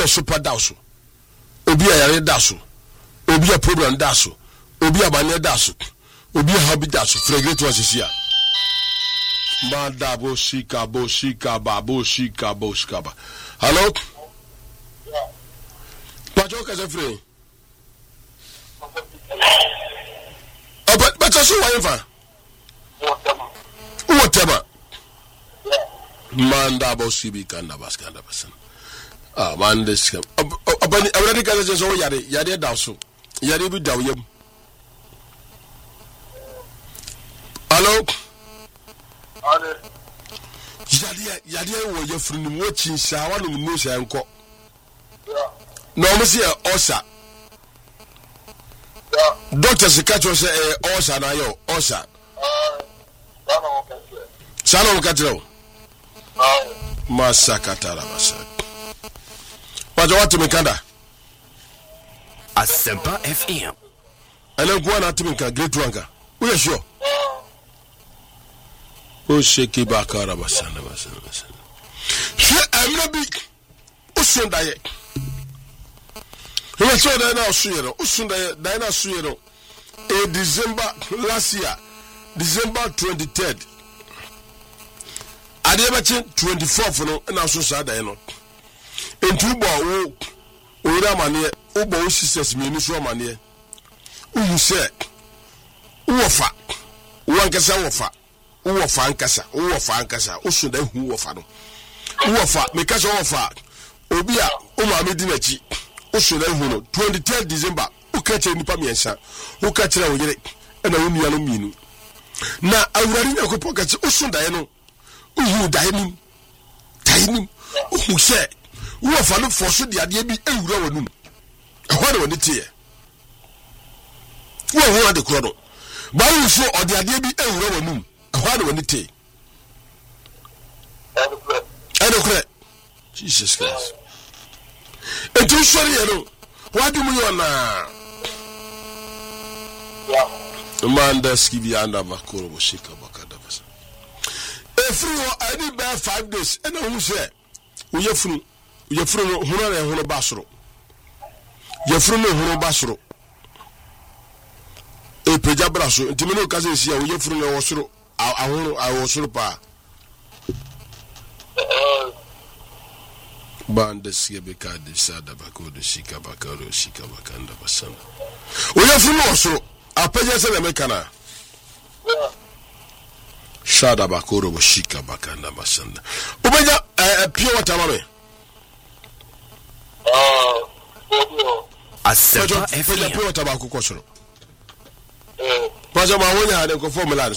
a super daso obi a yare daso obi a problem daso obi a banye daso obi a hobby daso fragrate was here manda bo shika ba hello pacho ka se free but so why whatever manda bo sibi kanda baskanda basan man this abani already ka se so yare daso yare bi dawo yam hello Yadia wo ye funu mo chinsa wa no mo sha enko no mo se osa doctor se catch us osa na yo osa sana mo katro masakatara basa wajo mikanda Asempa FM ele go na timika great wanka we sure o sheki bakara basana. She amna bi usunda ye. He so da na usuyero, usunda ye da na usuyero. December last year, December 23rd. Adebachi 24th no na so sa da no. Entu bo wo ora mane, wo bo wo sisters me ni so mane. Wo say wo fa. Wo ankasa wo fa. Wo fa ankasa usu da hu wo fa no wo fa me ka so wo fa obi a o ma me di na chi usu da hu no 23 December o ka che nipa miensa o ka che wo yire e na wo nua no minu na awurari na ko poka che usu da ye no uhu da ye nim tainim uhu she wo fa no fo so de ade bi ewura wonum e ho de woni tie wo ho ade kro no ba wo so ode ade bi ewura wonum how do we need Jesus Christ. And to show you, what do you want? Man, that's give you under Makoro Shika Bakadavas. Every I need by 5 days, and who say, we are from Huna and Huna Basro. You're from Huna Basro. A Pejabraso, Timino Kazis here, we are from Osro. I was super. Bandes Yabeka de Sadabako de Shika Bakaro, Shika Bakanda Basana. We are from Osro. I pay us a mechana. Shada Bakoro, Shika Bakanda Basanda. Obaya, pure water, mommy. I said, pure water Baku Kosoro. Pajama, when I had a formula.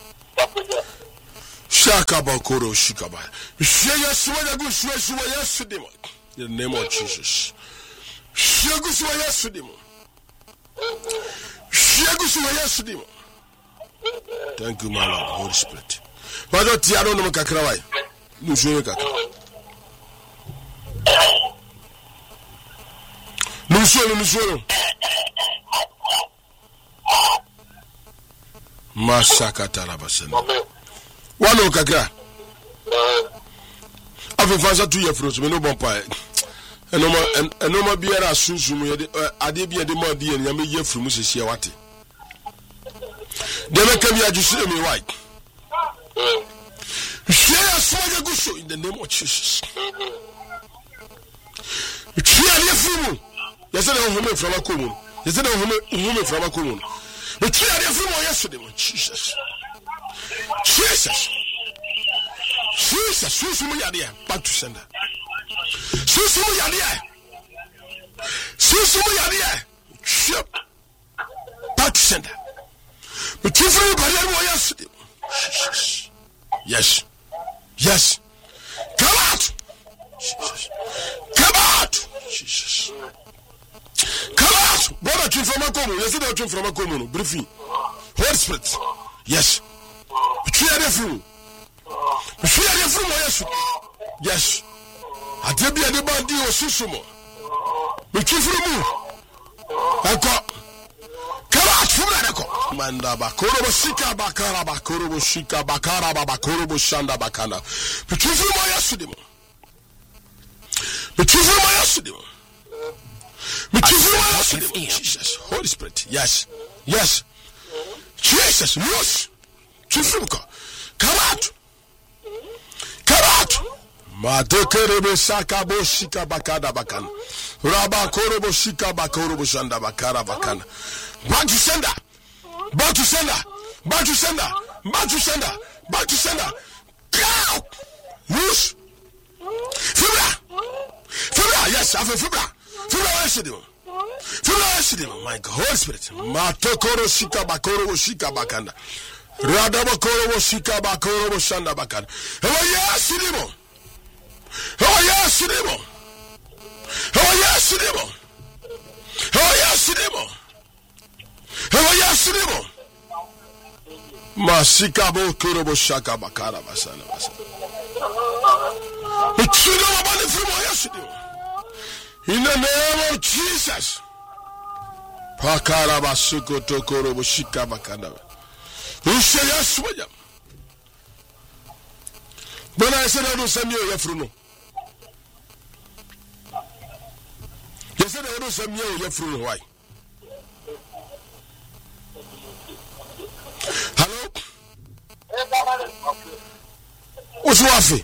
Shaka Bakoro Shikaba. Shaya Swaya Guswa yesterday. In the name of Jesus. Shaguswa yesterday. Shaguswa yesterday. Thank you, my Lord, Holy Spirit. But I don't know Kakrawai. Nusuka. Nusu. Masakata Rabasana. One okakra. Afi fansa 2 years from me no bon pa. Enoma biara sunsumu ye ade bia de ma de nyame ye from sisi wate. De make bia jusu me why. Share soja guso in the name of Jesus. Share ye from. Yes na home from akomu. Yes na home from akomu. But share ye from yesterday Jesus. Jesus, Susumu Yadia, back to sender. Susumu Yadia, ship, back to sender. But you from the yes, come out, Jesus, come out, what are you from a common? Yes, I from a common, briefing, Holy Spirit, yes. Yes. I tell you about the Susumo. But you from you. I got. Come out from that. Manda Bakoro Shika Bakara Bakoro Shika Bakara Bakoro Shanda Bakana. But you from my yesterday. Jesus, Holy Spirit, yes, Jesus, loose. Come out. Madekerebe sakabo shika bakada bakan. Rabakorobo shika bakorobo shanda bakara bakan. Back to sender. Go. Loose. Fibra. Yes, I have a fibra. My God, Holy Spirit. Matokoro shika bakorobo shika bakanda. Radabakorobo shika bakorobo shanda bakan. Yes, Masikabo kurobo shaka bakara basana basana. In the name of Jesus. Pakara basuko tokorobo shika bakana. Ushaya. When I said I don't send you a fruno. You said I don't send you a fruno. Why? Hello? What's waffy?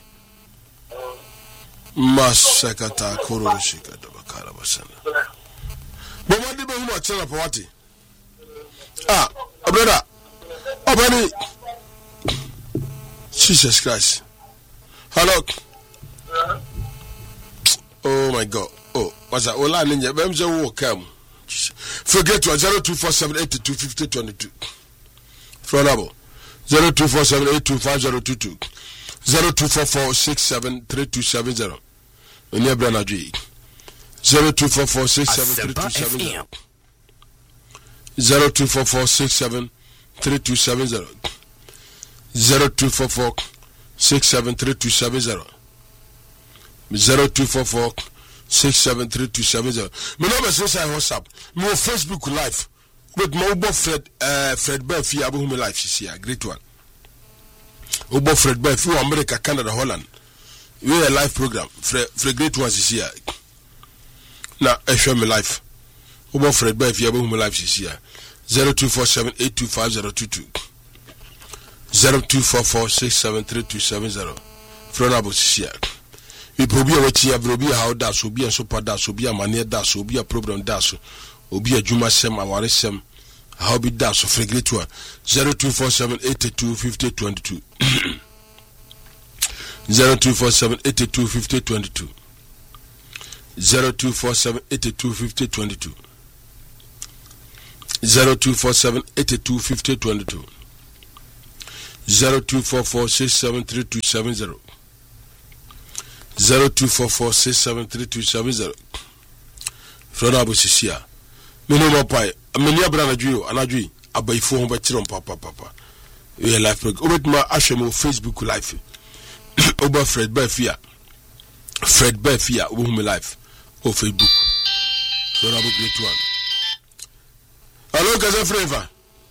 Masakata Koroshika Karabasana. But what did you tell a party? Brother. Buddy. Jesus Christ. Hello. Oh my God. Oh, what's that? Ola ninja. Bemze wo come. Forget to 0247825022. Fronabo. 0247825022. 0244673270. Onye brana dwi. 0244673270. 0244673270. 0244673270. 0244673270. Me no message say WhatsApp. Me Facebook live. With my Obo Fred Buffy abu me live she a great one. Obo Fred Buffy America, Canada, Holland. We a live program. Fred great one she here. Now I show me live. Obo Fred Buffy abu me live she here. 0247825022. 0244673270. Fronabo Sia. We probably a how das will be a super das will be a mania das will be a program das will be a Juma Sem Awarisem. How be das of Fregritua 0247825022. 0247825022. 0247825022. 0247825022. 0244673270. 0244673270. Frona Bosisia. Minimum pie. Amelia Branadrio, Anadri, Abayfo Humbachiron Papa. We are live program. Obetma Ashemo Facebook live. Oba Fred Buffia. Fred Buffia, Woman Life. O Facebook. Frona Great one. Hello, Kaza Flavor.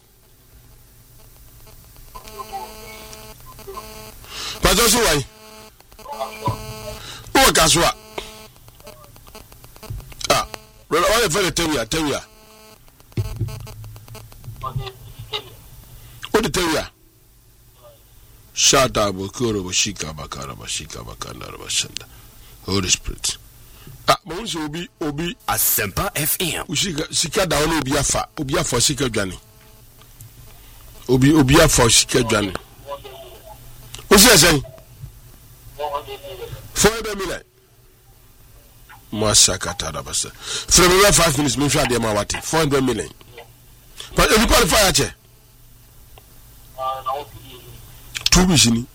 But also why? Who was what? Well, all the fellow tell you. What the tell you? Shut up, Kuro, Shika, Bakara, Bashika, Bakanda, Bashanda. Holy Spirit. Monsi Obi, Asempa FM. Sika down Obia for Sika Johnny. Obia for Sika Johnny. What's he saying? 400 million. Masakata Rabasa. From 5 minutes, me share the Mawati. 400 million. But if you qualify, 2 machine.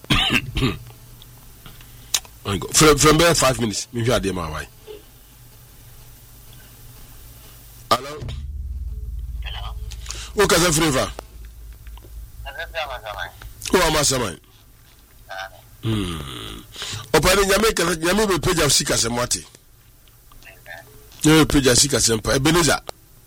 From there 5 minutes, me share the Mawai. Hello. Who can I flavor? Who am I saying? Opani nyame be page of sika semwati. Nyame page of sika sempa Ebenezer.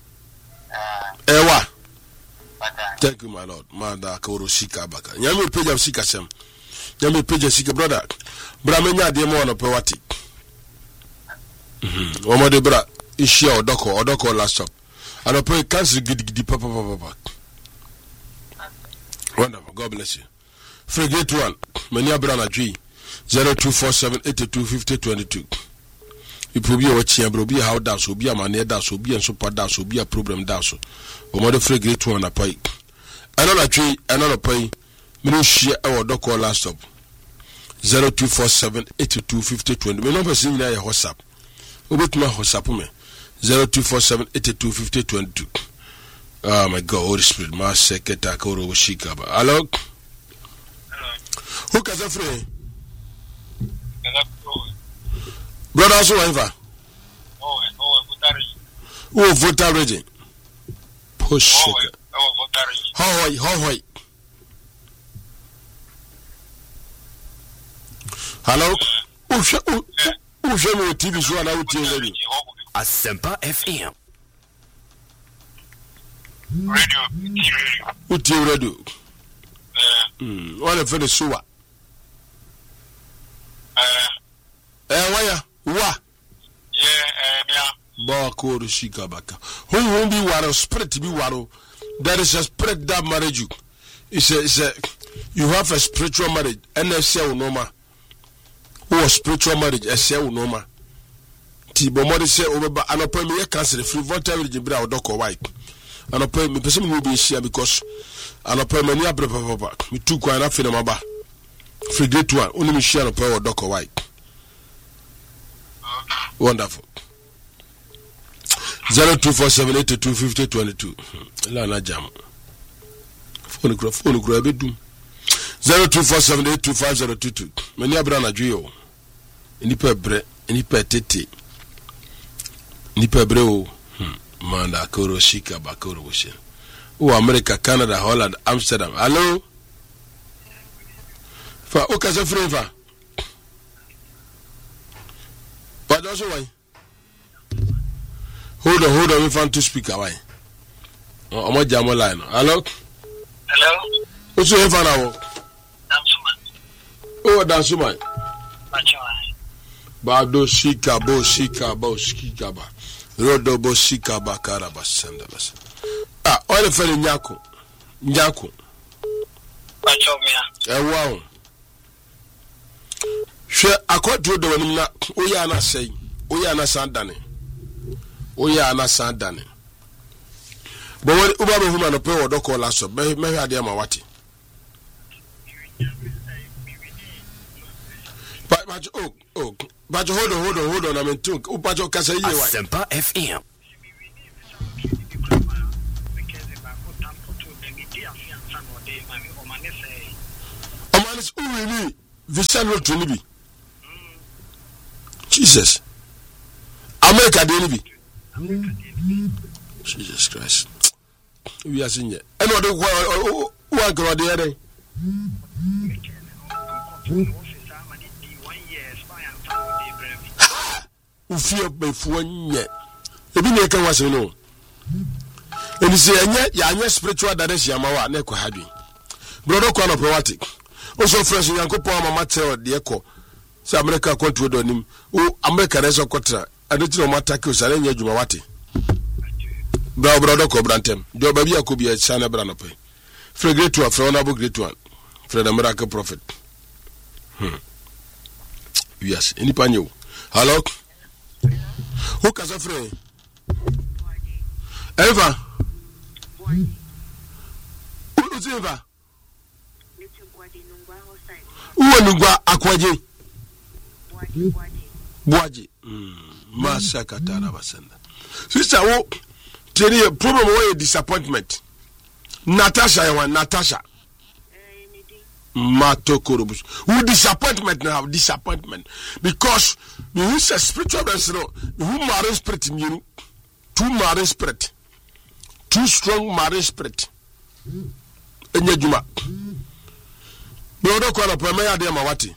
Ewa. Thank you my Lord. Manda koro sika baka. Nyame page of sika sem. Nyame page of sika brother. Bra menya de mo no pe wati. Omode bra ishia odoko laptop. And I cancel gidi papa. Wonderful. God bless you. Frigate 1. Mania Brana G 0247825022. You probably watch here, bro. Be how that's will be a man, that's will be a super that's will be a problem that's. Omode Frigate 1 a pay. Another tree, another pay. Many share our doko laptop. 0247825020. Me no person na WhatsApp. Obetuma WhatsApp me 0247825022. Oh my God, Holy Spirit, my secretary Koro Shikaba. Hello. Who can say? Brother also over. Oh, voter ready. Push. How. Hello? Who show me TV show and I will tell you. Asempa FM. Radio. Who tell radio? What a very sewer. Why? Yeah, Bako Shika Baka. Who won't be waro, spirit to be waro. There is a spirit that marriage you. It's a you have a spiritual marriage, and I say no. Who spiritual marriage a say no ti bomode say obeba anopa me cancel free voter with bra odoko white anopa me person will be share because anopa me ni abre papa me tu kwa na fe na maba free day 1 only me share anopa odoko white. Wonderful. 0247825022 la na jam phone kro bedum 0247825022 many abra na dwe nipa bre nipa tete nipa bre o manda Koro Shika Bakoro woshe o America, Canada, Holland, Amsterdam. Hello fa o ka se freva pa do so why hold on we found to speak away omo jam line. Hello o so e fa na wo oh that's man Bado Shika Bo Shika ba Rodo Bo Shika Bakara Basandalas. All the fellow Nyako wow. She according to the one Oyana saying Oyana Sandane. But when Uba Human pay or doko lasso, may have the Amawati. But hold on. I mean, Upajo Casa. Asempa FM. Omanis Uri, Vishal Trinibi. Jesus. America Denibi. Jesus Christ. We are seeing it. And what one go there? Fear by 1 year. Ebi ne kan wase no. Eni se anya spiritual direction amawa na ekwa hadwi. Brother kwa no prowatic. Also fresh Yankopon mama tell de ekọ. Se America control do nim. O America na so kotra. Adoti no matake o sare nya adwuma wate. Brother ko brantem. Do ba bia ko bia chana bra no pe. Fred great one, Fred honorable great one. Fred America prophet. Yes, any panyo. Hello. Who can say free? Eva. Who is Eva? Uwanugwa akwaje. Boaji. Masaka tara basenda. Sister, wo tell you problem why disappointment. Natasha. Matokorobus. Who disappointment now? Disappointment. Because we use a spiritual vessel, who marine spirit in you, 2 marine spirit, 2 strong marine spirit. Enyejuma. Brother Kwana Pamaya de Mawati.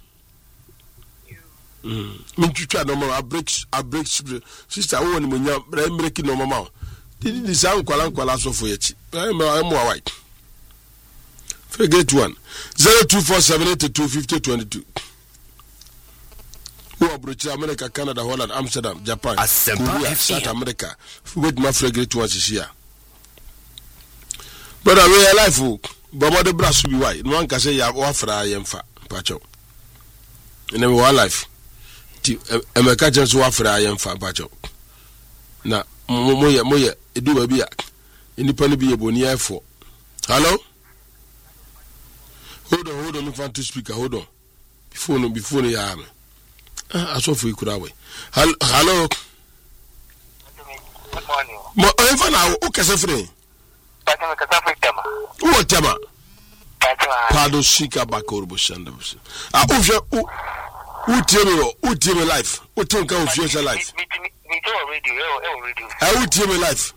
Minchucha no more. I break sister. Who when you breaking no more. Did this sound Kwala so for it? I'm more white. Forget 1 0247825022. Who are approach America, Canada, Holland, Amsterdam, Japan, Asempa Korea, FM. South America. With my frigate was here. Brother, we are life. But what the brass will be white. No one can say you have offered I am fat. Pacho. And then we are life. America just offered I am fat. Pacho. Now, Moya, it do a beer. Independent be a bonnier for. Hello? Hold on, if I want to speak, hold on. Before you have me. I saw for you could away. Hello? Good morning. I'm for now, okay, Safri. What Tama? Pado Sika Bakorbo Shandabus. Who tell me life? Who think of future life? I will tell me life.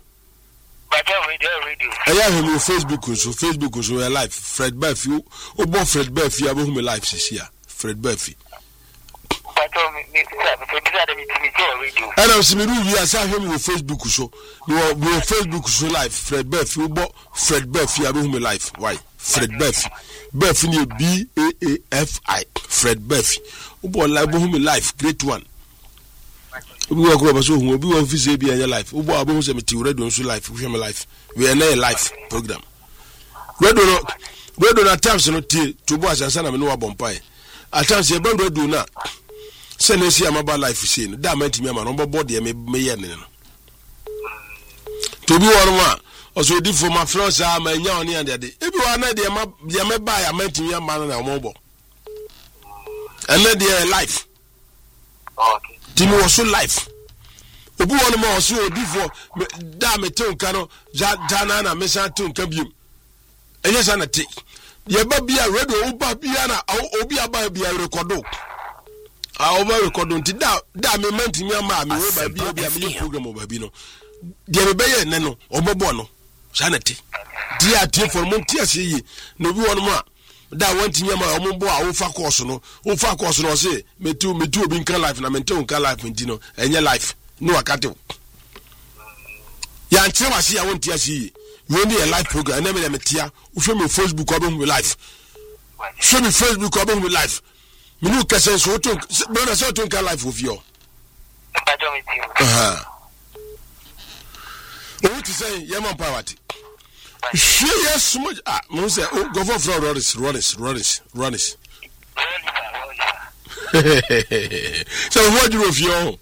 I have him on Facebook, so we're live. Fred Buffy, oh, Fred Buffy, I will life this here. Fred Buffy. And I'm saying, we are him on Facebook, so we are Facebook, so live. Fred Buffy, Fred Buffy, I will life. Why? Fred Buffy. Buffy, BAAFI. Fred Buffy. Oh, life, great one. We walk over so we will visit be in your life. We will be able to life. We have a life. We are a life program. We do not times not to boys and son of no bumpy. At times, you don't do not. Send us here about life. Saying, damn it, me, my number body, me. To be one, also did for my friends, I'm a young and the day. If you are not there, may buy a man to me, a man and a mobile. And let their life. Okay. Timi was so life. Obu one more so before damn it ton cano jana na mesa ton kabium. Enya sana te. Ye ba bia radio oba bia na obi aba bia recordo. Oba recordo nti da me menti mi ama me we ba bia me program oba bi no. De me beye ne no obobo no. Sana te. Dia te for mo ti ase no bi one more. Da wanti nyama ombo a wo fa course no say metu obi nkan life na mente nkan life nti no enye life no akate ya nche wase ya wonti asi you need a life program na me metia wo hwe me Facebook obo me life show me Facebook obo me life me no kese so to brother so to nkan life of you what you say yema power. Yes, so much. Mo say, go for fraud, Ronis. So what do you feel?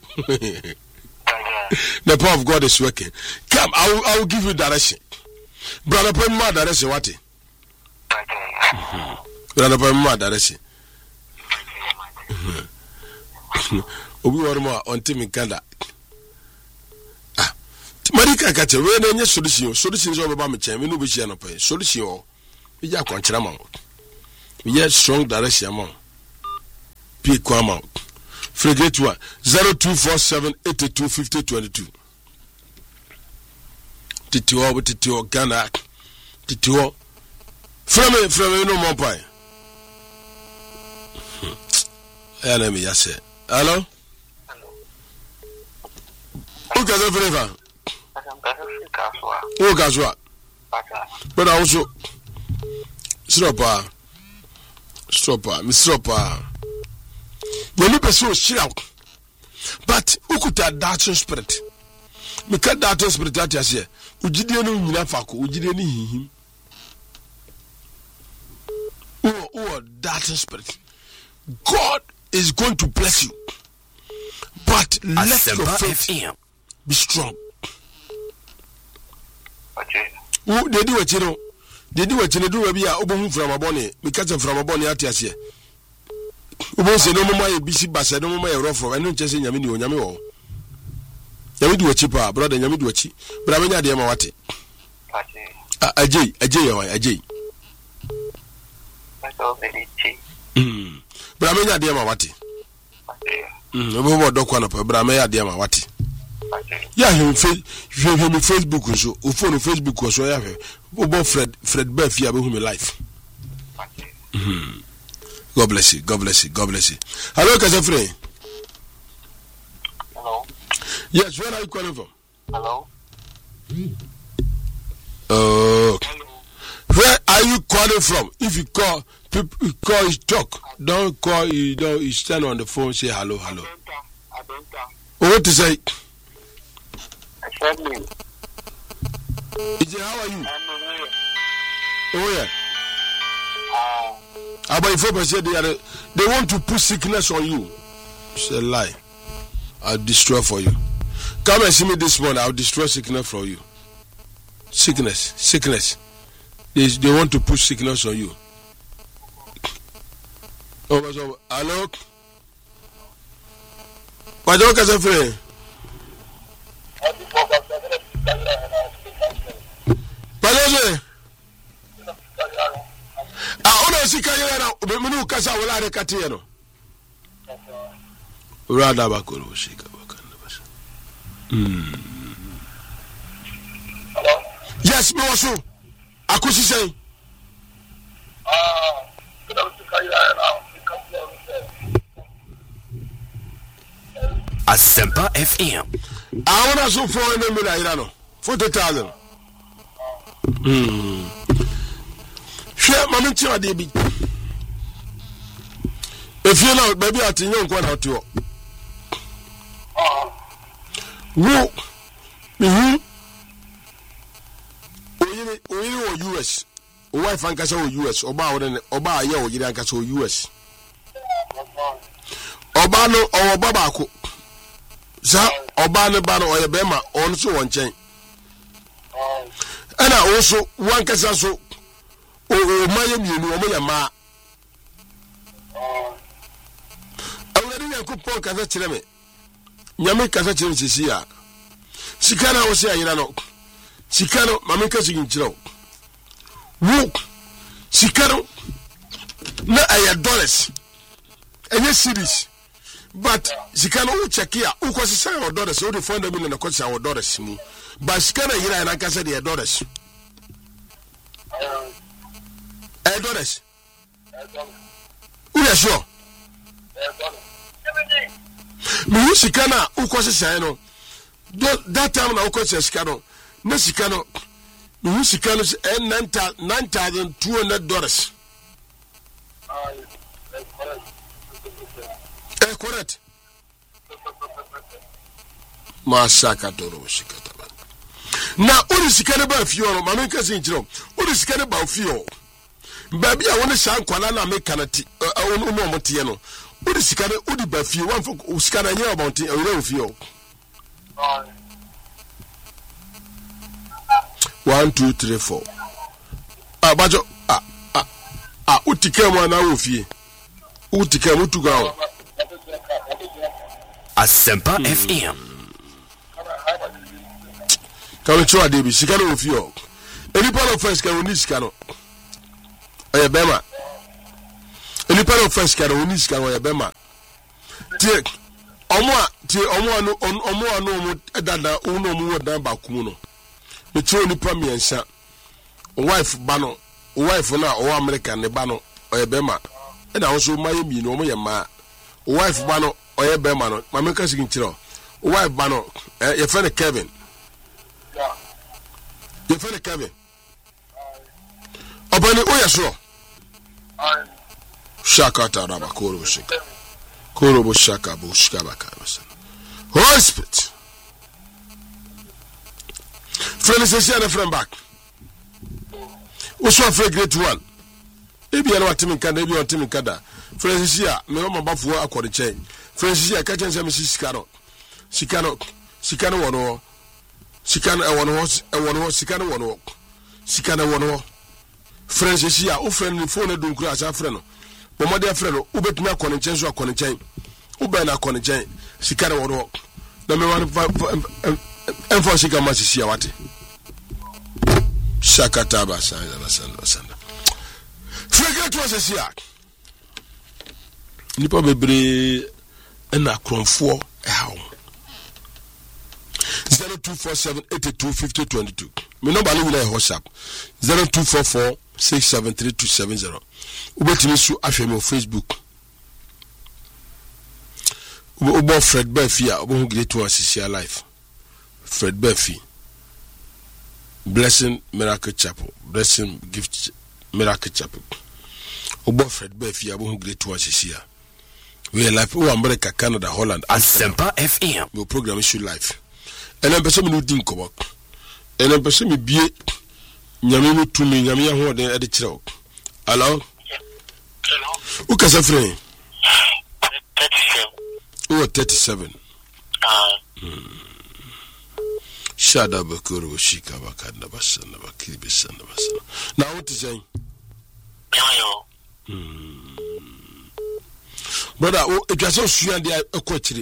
The power of God is working. Come, I will give you direction. Brother, put my direction. What? Brother, put my direction. Obi won more on Tim in Canada. Marika kache we na nye solution so be me chen me no be chia no pay solution o we ja kwankyera ma we get strong direction ma pick kwama frigate 0247825022 titio Ghana titio from no more pay enemy ya say hello okay so forever. Oh, Gazwa. But also, stop. When you pursue chill out, but who could that darting spirit? Because darting spirit that is here. Ujidiano Minafako, Ujidani him. Oh, darting spirit. God is going to bless you, but let your faith be strong. Who they do what you know? They do what you do. We are open from a bonnet because from a bonnet at yes. Who say no more busy bass, no more rough, and not just in Yamini or Yamio. Yami do a cheaper, brother Yami do a cheap, but I mean, I am what? Ajay. But I mean, I am what? Don't want to, but I may I am what? Yeah, him Facebook so o phone Facebook so yeah o Fred Buffy about him life. God bless you. Hello, Kasafre. Hello. Yes, where are you calling from? Hello. Where are you calling from? If you call, people call is talk. Don't call you stand on the phone say hello. What to say? Family. How are you? Oh yeah. About 4% they want to put sickness on you. It's a lie. I'll destroy for you. Come and see me this morning. I'll destroy sickness for you. Sickness. They want to put sickness on you. Oh, so, hello? What do you say? Paloze. Ona sikayera na menu kasa wala de katiye no. Rada bakoro shika bakanda basa. Yes, me waso. Akusi say. Asempa FM. I want to for no me ira no. 40,000. Share mama tia de bi. If you know baby atinyo nkwa na oto. Wo oyini o US. O wife ankasa o US. Oba aye o yiri ankasa o US. Oba no o baba ako. Za oba no ba no oye be ma on so won chen. Ana also one kasa so o maye mienu o moya ma. Awurade ne kupon kasa kire me. Nyame kasa kire sisi a. Sika na wo se ayira no. Sika no mame kasa kire. Wo sika no na aya dollars. Enye series. But sika no wo check here. Wo kwose say o dollars, wo dey find them in na kwose o dollars mu. But sika na yira na kasa dey dollars. $dollars. Uya sure. Me sika na ukwose say no. That time na ukwose sika no. Na sika no. Me sika no $9,200. Correct. Masaka toro shikata. Na uri sikane ba fio no mama nka sin kiro uri sikane ba fio baby a woni shan kwala na me kanati onu no motie no uri sikane uri ba fio wan fo sikane nya about ewure fio 1 2 3 4 bajo utike mo na wo fie utike mo tuga Asempa FM. Come to Debbie, she can't of you. Any part of first can this canoe. A bema. Any part of first can this canoe, a bema. Take Omo no dada uno mu dan bakumuno. Me tro ni pami ensa. Wife bano, wife na o American ne bano o bema. E na so maye mi no mo ye ma. Wife bano o ye bema no. Mama ka sigin kiro. Wife bano ye friend Kevin. You feel Kevin? Obani Oyasro. Shaka Taraba Koro Shika. Koro Shaka Bushkabaka. Holy Spirit. Friend is a friend back. Also for great one. Maybe I know what Timmy can, maybe on Timmy Kada. Friend is here, me on my buffalo according chain. Friend is here, catching some Sicano. Sicano one. Sikana one friends is here o friend phone do nkura asa friend no bomo de friend no ubetumi akone chen so akone chen ube na akone chen sikana one na me wan enfo sika ma sisi awate shakata ba sanda frega to sisi a nipa bebre na kronfo ehawo 0247825022. My number is WhatsApp 0244673270. Ubetimi su afemi on Facebook. Ubo Fred Buffy a obo great one CCR life. Fred Buffy. Blessing Miracle Chapel. Blessing Gift Miracle Chapel. Ubo Fred Buffy a obo great one CCR. We are live. Oh, America, Canada, Holland, Asempa FM. Your program is live. And I'm person who didn't come back. And I'm person who be Yamino to me, Yamia, who are the editor. Hello? Hello. Who can say free? 37. Who are 37? Shada Bakuru, Shika Bakanda Basana, Bakibisana Basana. Now, what is saying? Brother, it was so sure and they are quite.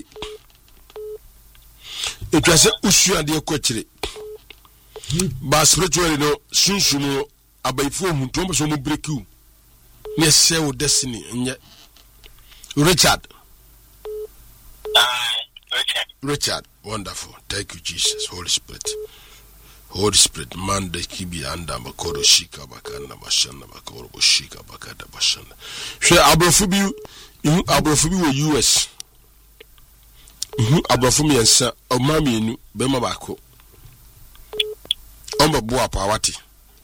It was so sure and they are quite. But spiritually, no, soon soon, about 4 months, so break you. Yes, sell destiny, and yet Richard. Richard, wonderful. Thank you, Jesus, Holy Spirit. Holy Spirit, man, the kibi anda makoro shika bakana bashana makoro shika bakada bashana. She abrofubi, abrofubi wo US. Abrofumi ensa, omami enu bema bako. Omba bua pa wati.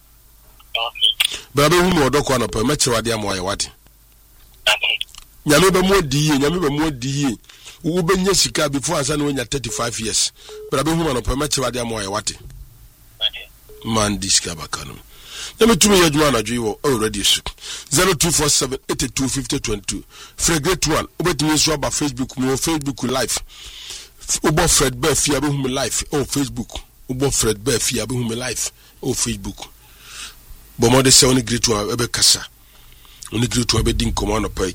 Baba hu odoko na pa meche wade amwa ya wati. Nyame be mo diye, nyame be mo diye. Wo benye sika before asa na wonya 35 years. Baba hu na pa meche wade amwa ya wati. Man discover canon. Let me 2 years man adwo already 0247 825022. Fregret 1. Obetumi so about Facebook, mo Facebook live. Obo Fred Befi abehum live oh Facebook. Obo Fred Befi abehum live oh Facebook. Bomo de se oni great one ebe kasa. Oni great one ebe din command pay.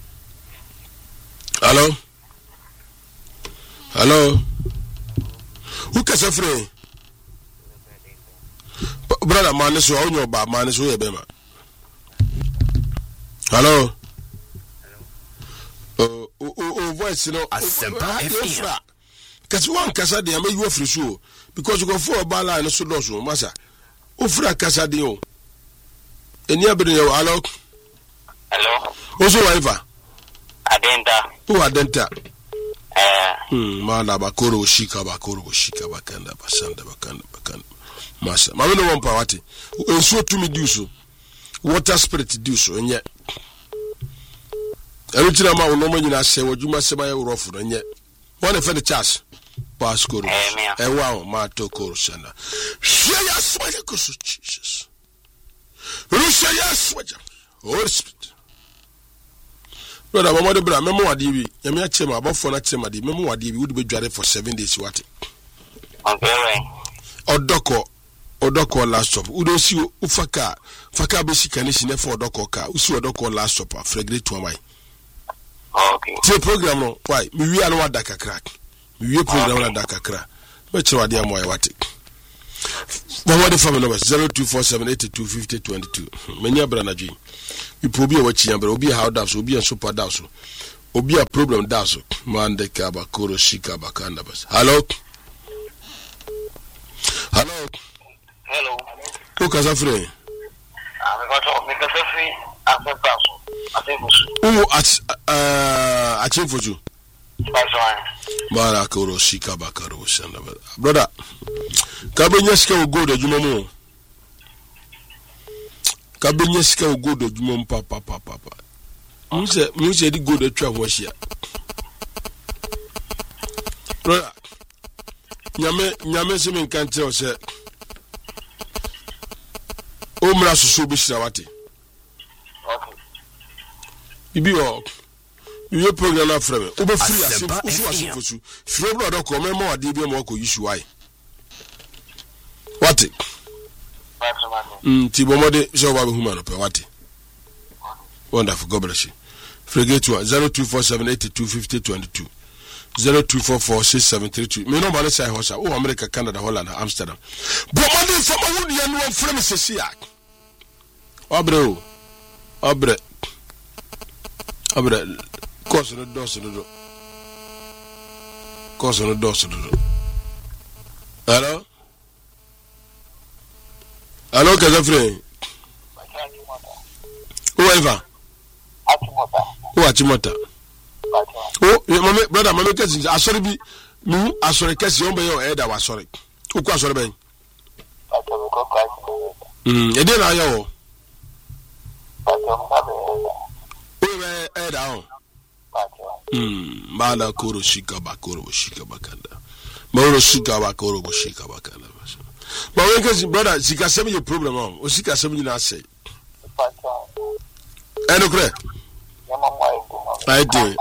Hello? Hello? Who kasa free? Brother, man, so on your bar, man, so bema. Hello? Voice, you know, Asempa FM. Because one Casa de Ame, you free show because you go for a bala and so lost, Massa. Ufra Casa de O. And you're being your hello. Hello. Also, Iva. Adenta. Who Adenta? Mana Bakoro, Shika Bakoro, Shika Bakanda, Basanda, Bakanda. Master, Mamma no one poverty. And so to me do so. Water spirit do so, and yet. Everything I'm out, no man, I say what you must say by your offer, and yet. One of the chance. Pasco, and wow, Mato Corosana. Say yes, Jesus. Say yes, Holy Spirit. Brother, my mother, Memo Adibi, Yamia Chema, about for that Chema, Memo Adibi would be dreaded for 7 days. What? Okay. Odoko last stop. Udo si ufaka. Faka besi kanisi ne for odoko ka. Usi odoko last stop. Fregret to amai. Okay. Te program no. Why? Mi wi anu adaka crack. Mi wi program na adaka crack. Beche wadi amo ya wati. Wawade family number 0247825022. Many abra na ji. Ipo obi e wachi yambra. Obi e how daso. Obi e super daso. Obi e problem daso. Mande kaba koro shika bakanda bas. Hello. Hello. Hello. Who can say free? I'm going to free. I'm going to for you. That's why. Barakoro shika bakaro shanda. Brother, Kabinyeska will go to Jumomo. Kabinyeska will go to Jumom papa. Music go to travel here. Brother, Nyame Simin can't tell, sir. Omra so be shawati. Okay. Ibi o. You program na frame. Obe free asifu. Free brother ko me ma ade bi ma ko issue why. What? Ti bomode so ba be human pe what? Wonderful, God bless you. Frigate 0247825022. 02446732. Me no man say hosa. Oh, America, Canada, Holland, Amsterdam. Bomode from a wood yan one frame se yak. Obre. Cause no dos no. Hello? Hello, Kazafre. Whoever. Achimota. Oh, my brother, my cousin, I sorry be no, I sorry, Cassie, on by your head. I was sorry. Who was sorry? And then I know. Who were head out? Mala koro shika bakoro shika bakanda. Moro shika bakoro shika bakanda. But when you brother, she can send me your problem on. Or she can send me na say. And okay. I do.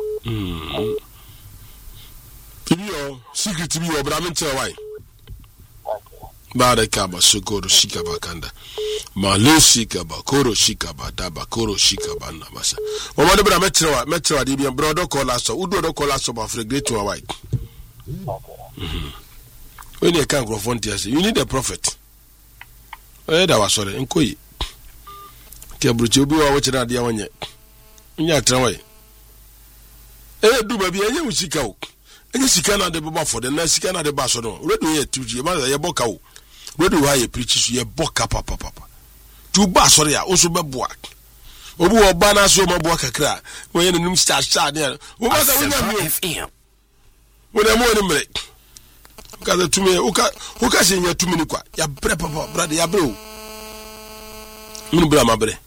To be your secret to be your Brahmin tell why. Bada kaba sukoro shika bakanda. Malo shika bakoro shika badaba koro shika banda basa. Oma de bra metra di bi brodo call us. Udo do call us about great to why. When you can't go frontiers, you need a prophet. That was sorry. Nkoi. Kebruchi obi wa watching that dia wanye. Nya trawai. Do baby anya usika o. Anya sika na de baba for the na sika na de ba so no. Redo ye tuji ma ye boka o. Redo wa ye preach so ye boka papa. Tu ba sorry a o so beboa. Obi wo ba na so maboa kakra. Wo ye num star ne. Wo ba sa wonya mi FM. Wo na mo ni mre. Kaza tume uka senya tumini kwa ya bre papa brother ya bre o munu bra ma bre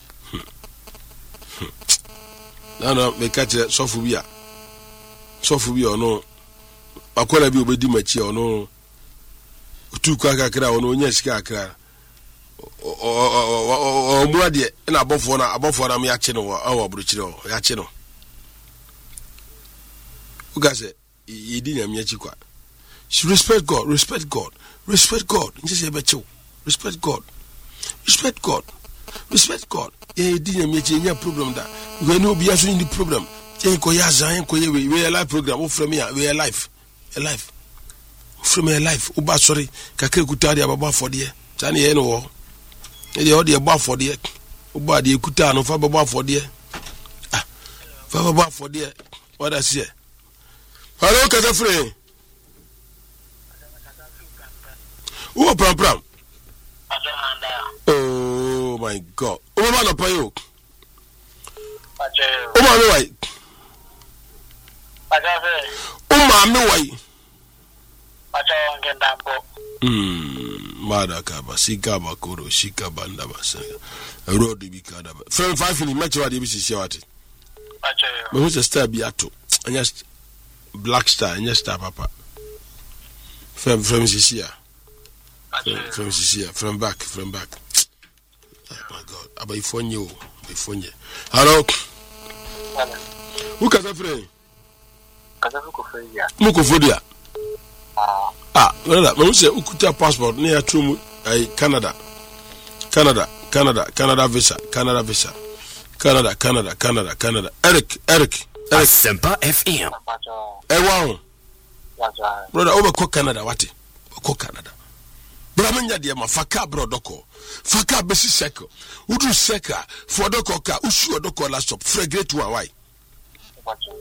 na me kache sofu bia ono akola bi obedi machi ono tu kwa kakra ono onya sika akra o muade na abofo na me ya che no awo abrochire o ya che no uka se yidi nya me chi kwa. Respect God. Respect God. Respect God. Respect God. Respect God. Respect God. Didn't make any problem that we no be in the problem. We are live program. From here, we are live. Alive. From here, life. Uba sorry. Kake kutari ababa for the Tani eno. The audio bar for the Uba the kutano for baba for the for baba for the what I say. Hello, Katafre. Who pram? Oh my God! Oh man, no payo. Oh man, no way. Oh man, no way. Madaka, Sika Bakoro, Shika Banda Basa, a road to be cut up. From 5 in the match, what you see, what? But who's a star beato? And just Black Star, and just star papa. From Sisia. From Sisia, from back. Oh my God. Before you. Hello. Who can I pray? Mukofodia. Brother, when you say Ukuta passport near to Canada visa. Canada. Eric. Sempa FM. Wow. Brother, over Canada, what? Canada. Bramanya de ma faka brodoko faka besi seko udu seka for doko ka usu doko la stop fragate wa why